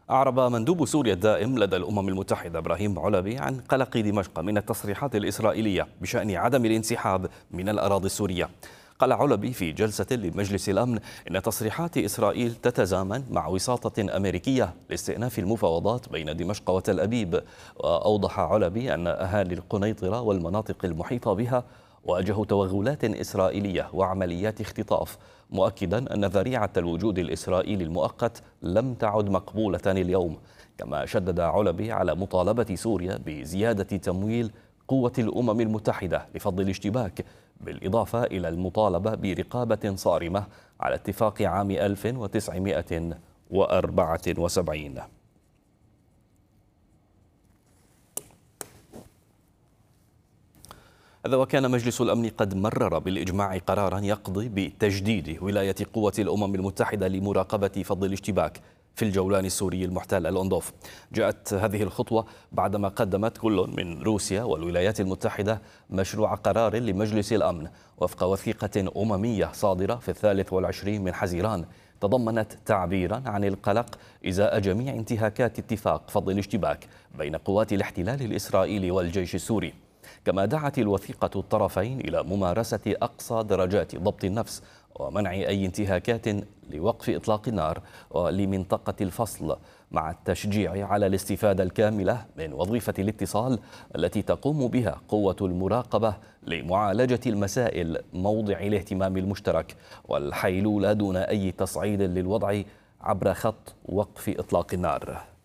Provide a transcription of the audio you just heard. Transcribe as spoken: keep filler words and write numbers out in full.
أعرب مندوب سوريا الدائم لدى الأمم المتحدة إبراهيم علبي عن قلق دمشق من التصريحات الإسرائيلية بشأن عدم الانسحاب من الأراضي السورية. قال علبي في جلسة لمجلس الأمن إن تصريحات إسرائيل تتزامن مع وساطة أمريكية لاستئناف المفاوضات بين دمشق وتل أبيب. وأوضح علبي أن أهالي القنيطرة والمناطق المحيطة بها واجهوا توغلات إسرائيلية وعمليات اختطاف، مؤكدا أن ذريعة الوجود الإسرائيلي المؤقت لم تعد مقبولة اليوم. كما شدد علبي على مطالبة سوريا بزيادة تمويل قوة الأمم المتحدة لفض الاشتباك، بالإضافة إلى المطالبة برقابة صارمة على اتفاق عام ألف وتسعمائة وأربعة وسبعين. هذا وكان مجلس الأمن قد مرر بالإجماع قرارا يقضي بتجديد ولاية قوة الأمم المتحدة لمراقبة فض الاشتباك في الجولان السوري المحتل الأندوف. جاءت هذه الخطوة بعدما قدمت كل من روسيا والولايات المتحدة مشروع قرار لمجلس الأمن وفق وثيقة أممية صادرة في الثالث والعشرين من حزيران، تضمنت تعبيرا عن القلق إزاء جميع انتهاكات اتفاق فض الاشتباك بين قوات الاحتلال الإسرائيلي والجيش السوري. كما دعت الوثيقة الطرفين إلى ممارسة أقصى درجات ضبط النفس ومنع أي انتهاكات لوقف إطلاق النار ولمنطقة الفصل، مع التشجيع على الاستفادة الكاملة من وظيفة الاتصال التي تقوم بها قوة المراقبة لمعالجة المسائل موضع الاهتمام المشترك والحيلولة دون أي تصعيد للوضع عبر خط وقف إطلاق النار.